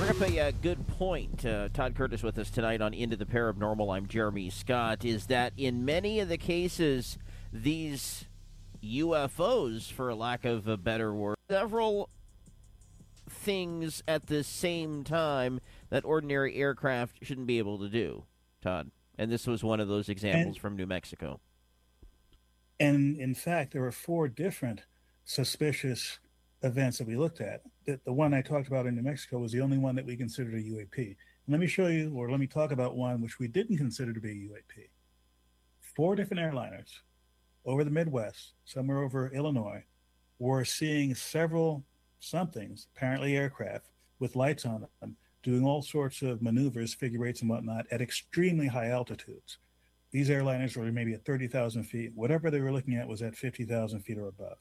up a good point. Todd Curtis with us tonight on Into the Paranormal. I'm Jeremy Scott. Is that in many of the cases, these UFOs, for lack of a better word, several things at the same time that ordinary aircraft shouldn't be able to do, Todd. And this was one of those examples from New Mexico. And in fact, there were 4 different suspicious events that we looked at. The one I talked about in New Mexico was the only one that we considered a UAP. And let me show you, or let me talk about one which we didn't consider to be a UAP. 4 different airliners over the Midwest, somewhere over Illinois, were seeing several somethings, apparently aircraft, with lights on them, doing all sorts of maneuvers, figure eights and whatnot, at extremely high altitudes. These airliners were maybe at 30,000 feet. Whatever they were looking at was at 50,000 feet or above.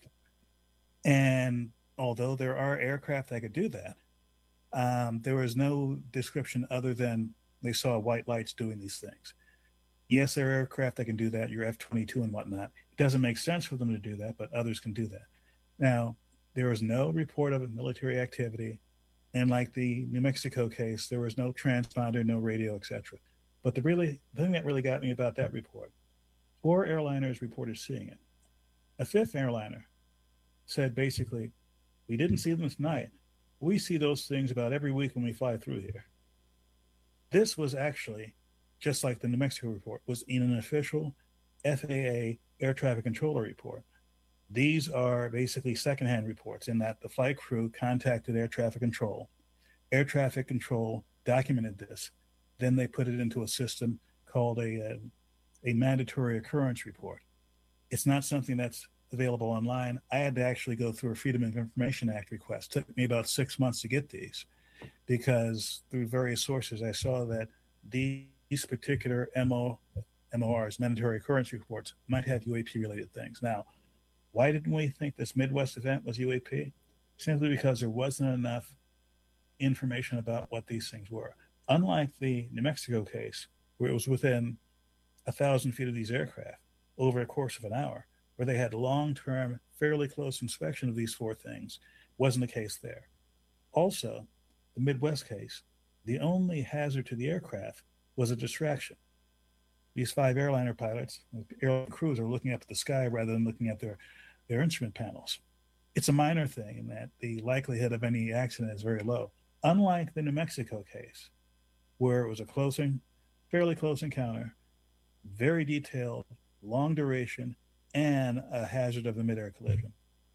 And although there are aircraft that could do that, there was no description other than they saw white lights doing these things. Yes, there are aircraft that can do that, your F-22 and whatnot. It doesn't make sense for them to do that, but others can do that. Now, there was no report of military activity. And like the New Mexico case, there was no transponder, no radio, etc. But the thing that really got me about that report, 4 airliners reported seeing it. A 5th airliner said basically, we didn't see them tonight. We see those things about every week when we fly through here. This was actually, just like the New Mexico report, was in an official FAA air traffic controller report. These are basically secondhand reports in that the flight crew contacted air traffic control. Air traffic control documented this. Then they put it into a system called a mandatory occurrence report. It's not something that's available online. I had to actually go through a Freedom of Information Act request. It took me about 6 months to get these because through various sources, I saw that these particular MORs, mandatory occurrence reports, might have UAP-related things. Now, why didn't we think this Midwest event was UAP? Simply because there wasn't enough information about what these things were. Unlike the New Mexico case, where it was within 1,000 feet of these aircraft over a course of an hour, where they had long-term, fairly close inspection of these 4 things, wasn't the case there. Also, the Midwest case, the only hazard to the aircraft was a distraction. These 5 airliner pilots, airline crews, are looking up at the sky rather than looking at their instrument panels. It's a minor thing in that the likelihood of any accident is very low. Unlike the New Mexico case, where it was a fairly close encounter, very detailed, long duration, and a hazard of a mid-air collision.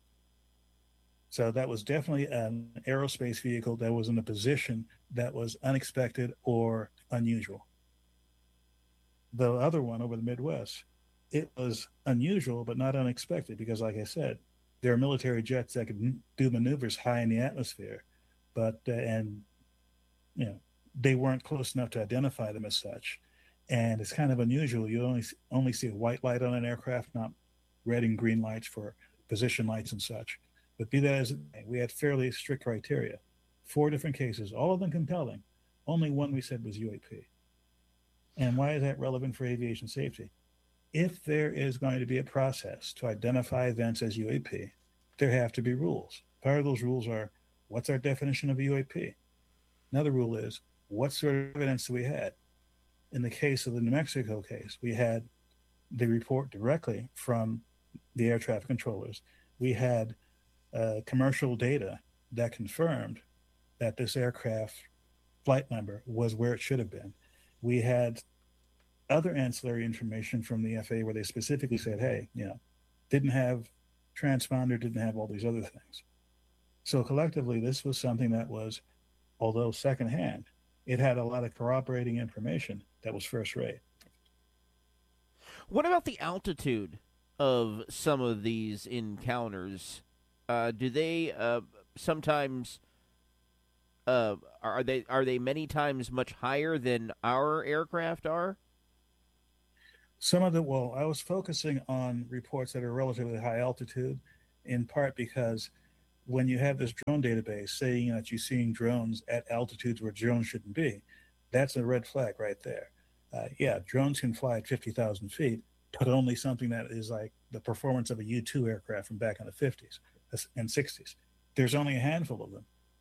So that was definitely an aerospace vehicle that was in a position that was unexpected or unusual. The other one over the Midwest, it was unusual but not unexpected because, like I said, there are military jets that can do maneuvers high in the atmosphere, but they weren't close enough to identify them as such. And it's kind of unusual. You only see a white light on an aircraft, not red and green lights for position lights and such. But be that as it may, we had fairly strict criteria. 4 different cases, all of them compelling. Only one we said was UAP. And why is that relevant for aviation safety? If there is going to be a process to identify events as UAP, there have to be rules. Part of those rules are, what's our definition of a UAP? Another rule is, what sort of evidence do we have? In the case of the New Mexico case, we had the report directly from the air traffic controllers. We had commercial data that confirmed that this aircraft flight number was where it should have been. We had other ancillary information from the FAA where they specifically said, hey, didn't have transponder, didn't have all these other things. So collectively, this was something that was, although secondhand, it had a lot of corroborating information that was first rate. What about the altitude of some of these encounters? Do they sometimes are they many times much higher than our aircraft are? Some of I was focusing on reports that are relatively high altitude, in part because when you have this drone database saying that you're seeing drones at altitudes where drones shouldn't be, that's a red flag right there. Drones can fly at 50,000 feet, but only something that is like the performance of a U-2 aircraft from back in the 50s and 60s. There's only a handful of them.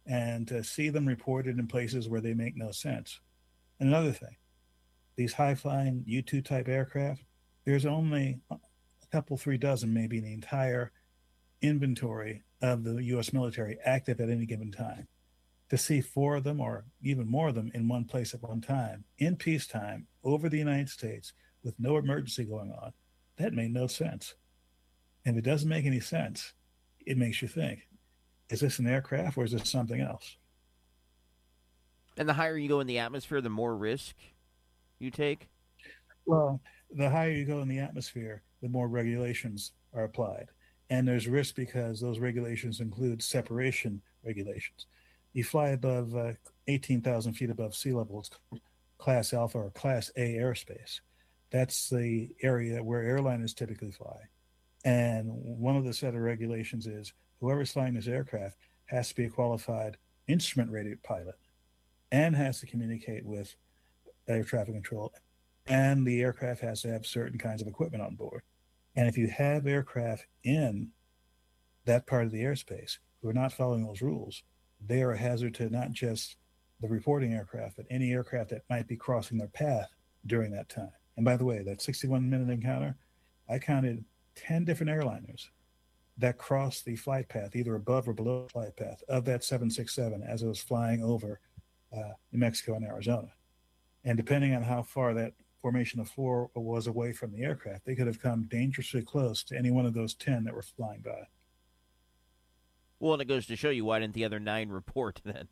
and to see them reported in places where they make no sense. And another thing, these high-flying U-2 type aircraft, there's only a couple, 3 dozen maybe in the entire inventory of the U.S. military active at any given time. To see 4 of them or even more of them in one place at one time in peacetime over the United States with no emergency going on, that made no sense. And if it doesn't make any sense, it makes you think, is this an aircraft or is this something else? And the higher you go in the atmosphere, the more risk you take? Well, the higher you go in the atmosphere, the more regulations are applied. And there's risk because those regulations include separation regulations. You fly above 18,000 feet above sea level, it's called Class Alpha or Class A airspace. That's the area where airliners typically fly. And one of the set of regulations is whoever's flying this aircraft has to be a qualified instrument rated pilot and has to communicate with air traffic control. And the aircraft has to have certain kinds of equipment on board. And if you have aircraft in that part of the airspace who are not following those rules, they are a hazard to not just the reporting aircraft, but any aircraft that might be crossing their path during that time. And by the way, that 61-minute encounter, I counted 10 different airliners that crossed the flight path, either above or below the flight path of that 767 as it was flying over New Mexico and Arizona. And depending on how far that formation of 4 was away from the aircraft, they could have come dangerously close to any one of those 10 that were flying by. Well, and it goes to show you, why didn't the other 9 report then?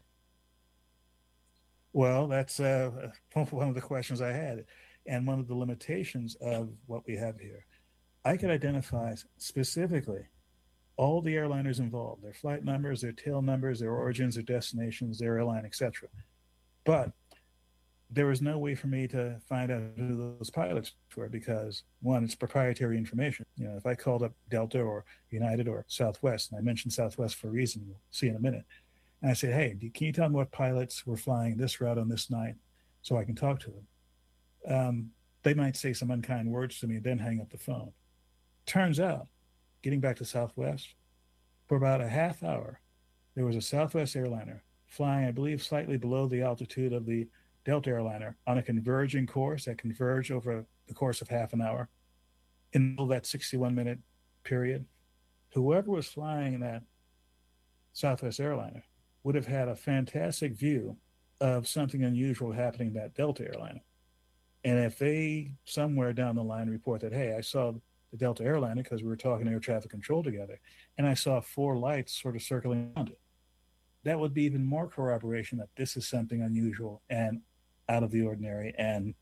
Well, that's one of the questions I had. And one of the limitations of what we have here. I could identify specifically all the airliners involved, their flight numbers, their tail numbers, their origins, their destinations, their airline, etc. But there was no way for me to find out who those pilots were because, one, it's proprietary information. You know, if I called up Delta or United or Southwest, and I mentioned Southwest for a reason, we'll see in a minute, and I said, hey, can you tell me what pilots were flying this route on this night so I can talk to them? They might say some unkind words to me, then hang up the phone. Turns out, getting back to Southwest, for about a half hour, there was a Southwest airliner flying, I believe, slightly below the altitude of the Delta airliner on a converging course that converged over the course of half an hour in that 61-minute period. Whoever was flying that Southwest airliner would have had a fantastic view of something unusual happening in that Delta airliner. And if they somewhere down the line report that, hey, I saw the Delta airliner because we were talking air traffic control together, and I saw 4 lights sort of circling around it, that would be even more corroboration that this is something unusual and out of the ordinary and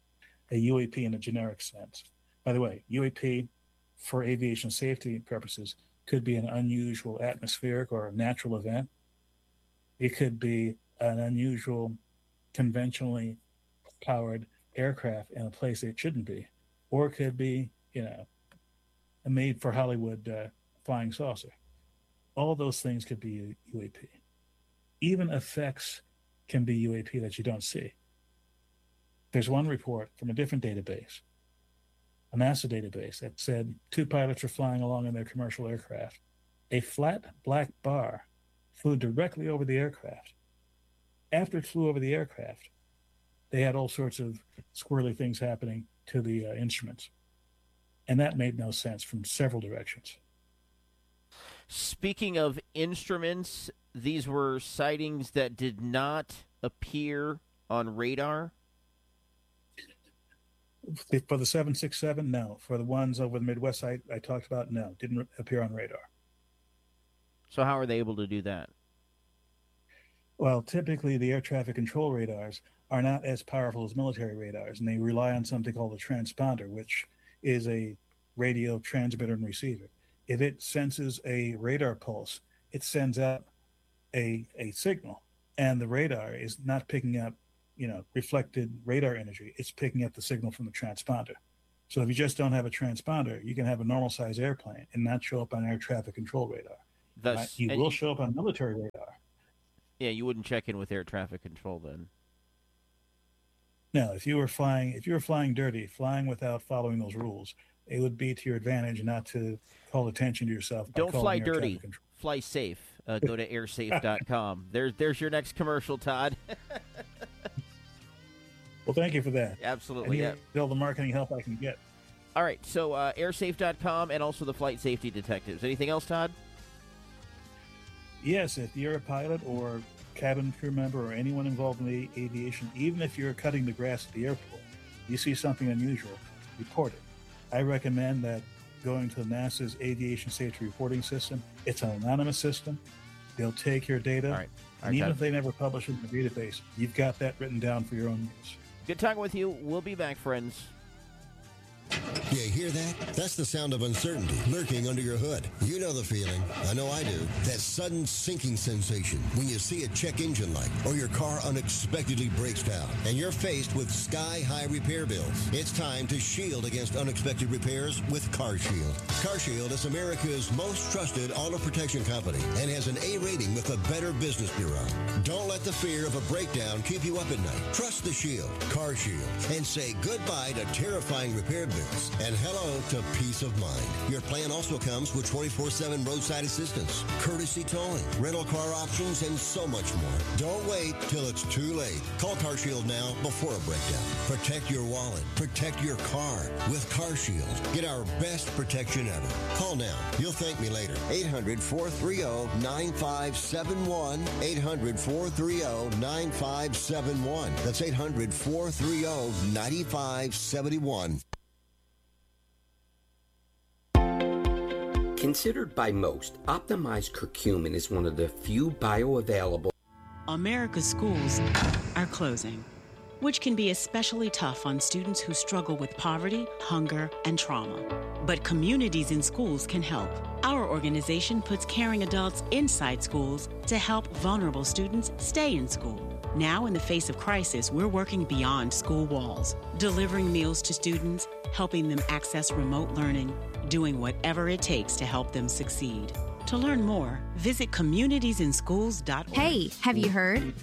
a UAP in a generic sense. By the way, UAP for aviation safety purposes could be an unusual atmospheric or a natural event. It could be an unusual conventionally powered aircraft in a place it shouldn't be, or it could be, you know, a made for Hollywood flying saucer. All those things could be UAP. Even effects can be UAP that you don't see. There's one report from a different database, a NASA database, that said 2 pilots were flying along in their commercial aircraft. A flat black bar flew directly over the aircraft. After it flew over the aircraft, they had all sorts of squirrely things happening to the instruments. And that made no sense from several directions. Speaking of instruments, these were sightings that did not appear on radar? For the 767, no. For the ones over the Midwest I talked about, no. Didn't appear on radar. So how are they able to do that? Well, typically the air traffic control radars are not as powerful as military radars, and they rely on something called a transponder, which is a radio transmitter and receiver. If it senses a radar pulse, it sends out a signal, and the radar is not picking up, you know, reflected radar energy. It's picking up the signal from the transponder. So if you just don't have a transponder, you can have a normal size airplane and not show up on air traffic control radar. Thus, you will show up on military radar. Yeah, you wouldn't check in with air traffic control then. No, if you were flying dirty, flying without following those rules, it would be to your advantage not to call attention to yourself. Don't fly dirty. Fly safe. go to airsafe.com. There's your next commercial, Todd. Well, thank you for that. Absolutely. I need all the marketing help I can get. All right, so airsafe.com and also the Flight Safety Detectives. Anything else, Todd? Yes, if you're a pilot or cabin crew member or anyone involved in the aviation, even if you're cutting the grass at the airport, you see something unusual, report it. I recommend that going to NASA's Aviation Safety Reporting System. It's an anonymous system. They'll take your data, All right, and even Todd. if they never publish it in the database, you've got that written down for your own use. Good talking with you. We'll be back, friends. You hear that? That's the sound of uncertainty lurking under your hood. You know the feeling. I know I do. That sudden sinking sensation when you see a check engine light or your car unexpectedly breaks down and you're faced with sky-high repair bills. It's time to shield against unexpected repairs with CarShield. CarShield is America's most trusted auto protection company and has an A rating with the Better Business Bureau. Don't let the fear of a breakdown keep you up at night. Trust the Shield, CarShield, and say goodbye to terrifying repair bills and hello to peace of mind. Your plan also comes with 24/7 roadside assistance, courtesy towing, rental car options, and so much more. Don't wait till it's too late. Call CarShield now before a breakdown. Protect your wallet. Protect your car with CarShield. Get our best protection ever. Call now. You'll thank me later. 800-430-9571. 800-430-9571. That's 800-430-9571. Considered by most, optimized curcumin is one of the few bioavailable. America's schools are closing, which can be especially tough on students who struggle with poverty, hunger, and trauma. But Communities in Schools can help. Our organization puts caring adults inside schools to help vulnerable students stay in school. Now, in the face of crisis, we're working beyond school walls, delivering meals to students, helping them access remote learning, doing whatever it takes to help them succeed. To learn more, visit communitiesinschools.org. Hey, have you heard?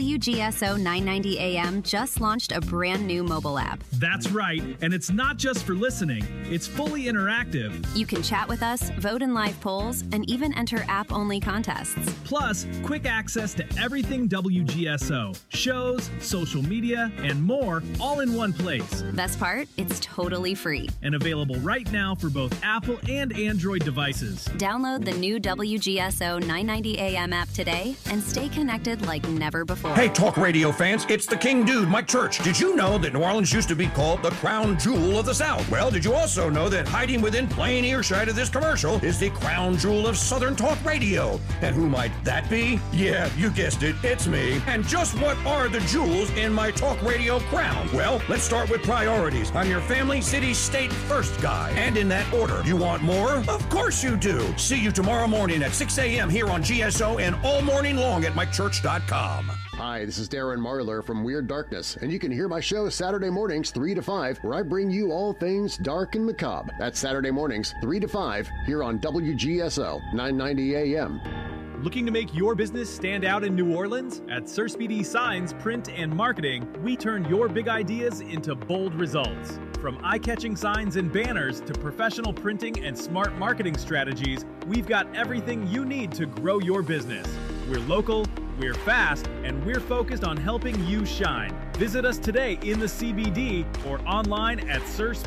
WGSO 990 AM just launched a brand new mobile app. That's right, and it's not just for listening. It's fully interactive. You can chat with us, vote in live polls, and even enter app-only contests. Plus, quick access to everything WGSO, shows, social media, and more, all in one place. Best part? It's totally free. And available right now for both Apple and Android devices. Download the new WGSO 990 AM app today and stay connected like never before. Hey, talk radio fans, it's the King Dude, Mike Church. Did you know that New Orleans used to be called the crown jewel of the South? Well, did you also know that hiding within plain earshot of this commercial is the crown jewel of Southern talk radio? And who might that be? Yeah, you guessed it, it's me. And just what are the jewels in my talk radio crown? Well, let's start with priorities. I'm your family, city, state first guy. And in that order. You want more? Of course you do. See you tomorrow morning at 6 a.m. here on GSO and all morning long at MikeChurch.com. Hi, this is Darren Marlar from Weird Darkness, and you can hear my show Saturday mornings 3 to 5, where I bring you all things dark and macabre. That's Saturday mornings 3 to 5 here on WGSO 990 AM. Looking to make your business stand out in New Orleans? At Sir Speedy Signs, Print, and Marketing, we turn your big ideas into bold results. From eye-catching signs and banners to professional printing and smart marketing strategies, we've got everything you need to grow your business. We're local, we're fast, and we're focused on helping you shine. Visit us today in the CBD or online at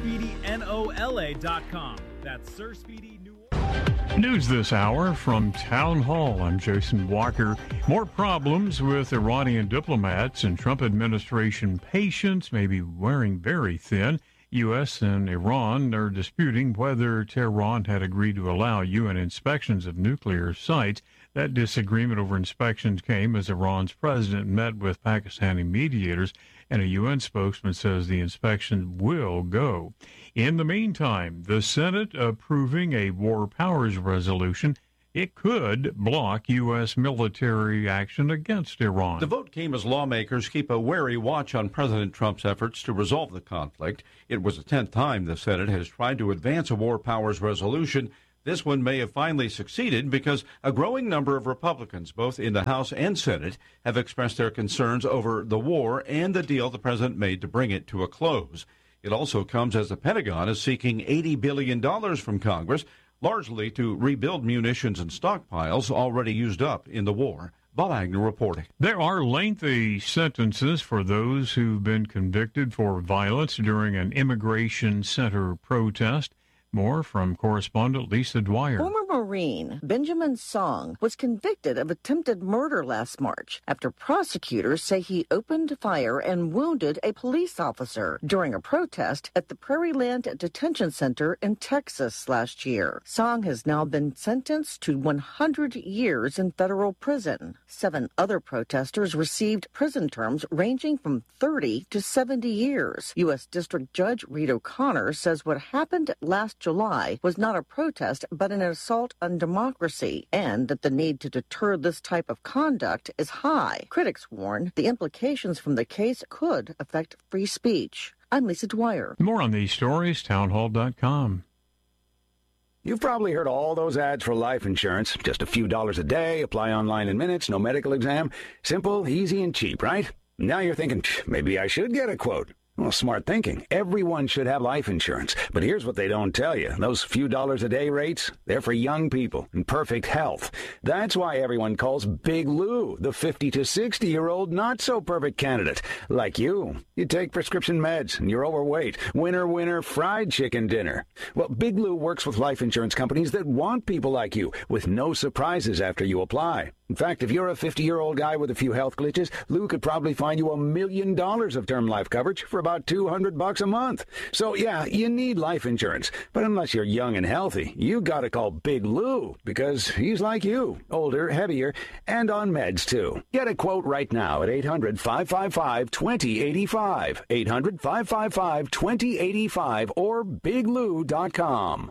SirSpeedyNOLA.com. That's Sir Speedy New Orleans. News this hour from Town Hall. I'm Jason Walker. More problems with Iranian diplomats and Trump administration patience may be wearing very thin. U.S. and Iran are disputing whether Tehran had agreed to allow UN inspections of nuclear sites. That disagreement over inspections came as Iran's president met with Pakistani mediators, and a UN spokesman says the inspections will go. In the meantime, the Senate approving a war powers resolution. It could block U.S. military action against Iran. The vote came as lawmakers keep a wary watch on President Trump's efforts to resolve the conflict. It was the 10th time the Senate has tried to advance a war powers resolution. This one may have finally succeeded because a growing number of Republicans, both in the House and Senate, have expressed their concerns over the war and the deal the president made to bring it to a close. It also comes as the Pentagon is seeking $80 billion from Congress. largely to rebuild munitions and stockpiles already used up in the war. Bob Agnew reporting. There are lengthy sentences for those who've been convicted for violence during an immigration center protest. More from correspondent Lisa Dwyer. Former Marine Benjamin Song was convicted of attempted murder last March after prosecutors say he opened fire and wounded a police officer during a protest at the Prairie Land Detention Center in Texas last year. Song has now been sentenced to 100 years in federal prison. 7 other protesters received prison terms ranging from 30 to 70 years. U.S. District Judge Reed O'Connor says what happened last July was not a protest but an assault on democracy, and that the need to deter this type of conduct is high. Critics warn the implications from the case could affect free speech. I'm Lisa Dwyer. More on these stories, townhall.com. You've probably heard all those ads for life insurance. Just a few dollars a day, apply online in minutes, no medical exam. Simple, easy, and cheap, right? Now you're thinking, maybe I should get a quote. Well, smart thinking. Everyone should have life insurance. But here's what they don't tell you. Those few dollars a day rates, they're for young people in perfect health. That's why everyone calls Big Lou the 50 to 60-year-old not-so-perfect candidate. Like you. You take prescription meds and you're overweight. Winner, winner, fried chicken dinner. Well, Big Lou works with life insurance companies that want people like you, with no surprises after you apply. In fact, if you're a 50-year-old guy with a few health glitches, Lou could probably find you $1 million of term life coverage for about $200 a month. So, yeah, you need life insurance. But unless you're young and healthy, you gotta call Big Lou, because he's like you, older, heavier, and on meds, too. Get a quote right now at 800-555-2085, 800-555-2085, or biglou.com.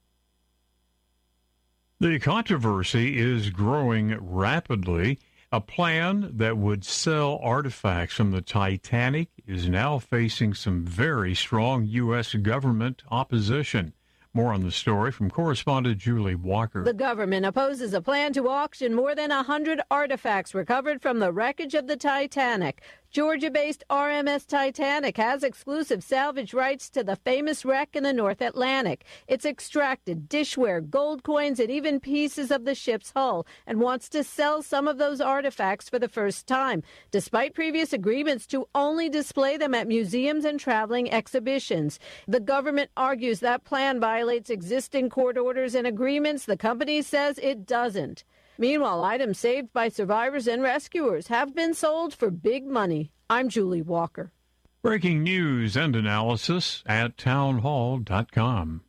The controversy is growing rapidly. A plan that would sell artifacts from the Titanic is now facing some very strong U.S. government opposition. More on the story from correspondent Julie Walker. The government opposes a plan to auction more than 100 artifacts recovered from the wreckage of the Titanic. Georgia-based RMS Titanic has exclusive salvage rights to the famous wreck in the North Atlantic. It's extracted dishware, gold coins, and even pieces of the ship's hull, and wants to sell some of those artifacts for the first time, despite previous agreements to only display them at museums and traveling exhibitions. The government argues that plan violates existing court orders and agreements. The company says it doesn't. Meanwhile, items saved by survivors and rescuers have been sold for big money. I'm Julie Walker. Breaking news and analysis at townhall.com.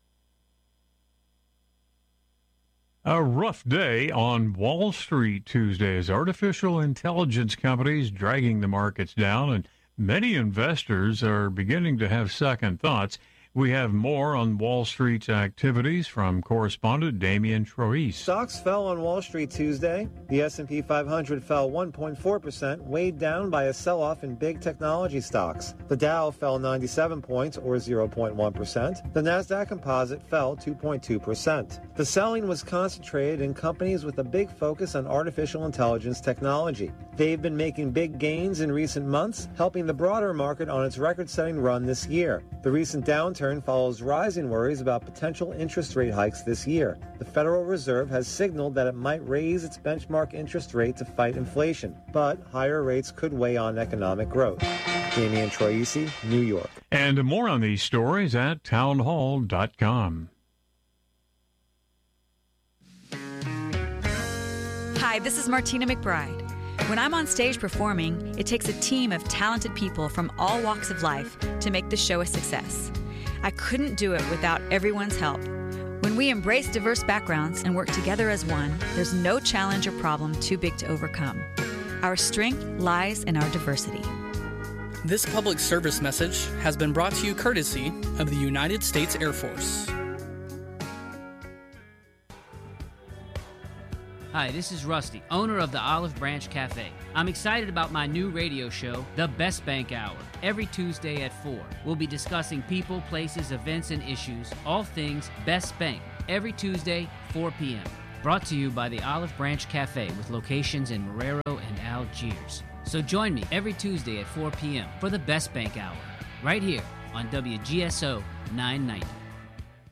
A rough day on Wall Street Tuesday as artificial intelligence companies dragging the markets down, and many investors are beginning to have second thoughts. We have more on Wall Street's activities from correspondent Damian Troyes. Stocks fell on Wall Street Tuesday. The S&P 500 fell 1.4%, weighed down by a sell-off in big technology stocks. The Dow fell 97 points, or 0.1%. The Nasdaq Composite fell 2.2%. The selling was concentrated in companies with a big focus on artificial intelligence technology. They've been making big gains in recent months, helping the broader market on its record-setting run this year. The recent downturn follows rising worries about potential interest rate hikes this year. The Federal Reserve has signaled that it might raise its benchmark interest rate to fight inflation, but higher rates could weigh on economic growth. Damian Troisi, New York. And more on these stories at townhall.com. Hi, this is Martina McBride. When I'm on stage performing, it takes a team of talented people from all walks of life to make the show a success. I couldn't do it without everyone's help. When we embrace diverse backgrounds and work together as one, there's no challenge or problem too big to overcome. Our strength lies in our diversity. This public service message has been brought to you courtesy of the United States Air Force. Hi, this is Rusty, owner of the Olive Branch Cafe. I'm excited about my new radio show, The Best Bank Hour. Every Tuesday at 4, we'll be discussing people, places, events, and issues, all things Best Bank, every Tuesday, 4 p.m. Brought to you by the Olive Branch Cafe with locations in Marrero and Algiers. So join me every Tuesday at 4 p.m. for The Best Bank Hour, right here on WGSO 990.